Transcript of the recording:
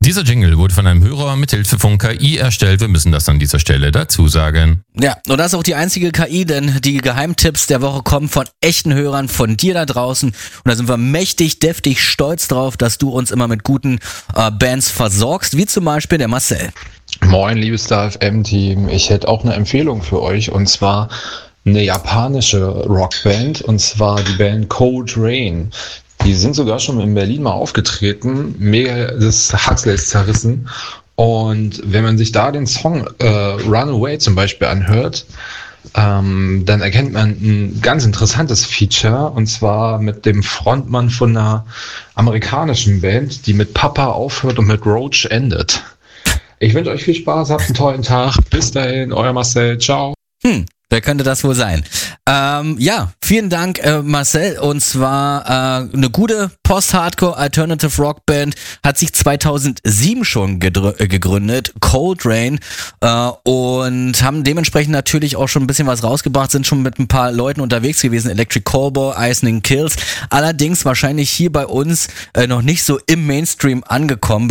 Dieser Jingle wurde von einem Hörer mithilfe von KI erstellt. Wir müssen das an dieser Stelle dazu sagen. Ja, und das ist auch die einzige KI, denn die Geheimtipps der Woche kommen von echten Hörern, von dir da draußen. Und da sind wir mächtig, deftig stolz drauf, dass du uns immer mit guten Bands versorgst, wie zum Beispiel der Marcel. Moin, liebes Star FM-Team. Ich hätte auch eine Empfehlung für euch, und zwar eine japanische Rockband, und zwar die Band Cold Rain. Die sind sogar schon in Berlin mal aufgetreten, mega das Huxleys zerrissen. Und wenn man sich da den Song Runaway zum Beispiel anhört, dann erkennt man ein ganz interessantes Feature, und zwar mit dem Frontmann von einer amerikanischen Band, die mit Papa aufhört und mit Roach endet. Ich wünsche euch viel Spaß, habt einen tollen Tag. Bis dahin, euer Marcel. Ciao. Wer könnte das wohl sein? Ja, vielen Dank, Marcel. Und zwar eine gute Post-Hardcore Alternative Rock Band, hat sich 2007 schon gegründet, Cold Rain, und haben dementsprechend natürlich auch schon ein bisschen was rausgebracht, sind schon mit ein paar Leuten unterwegs gewesen, Electric Callboy, Icing Kills, allerdings wahrscheinlich hier bei uns noch nicht so im Mainstream angekommen.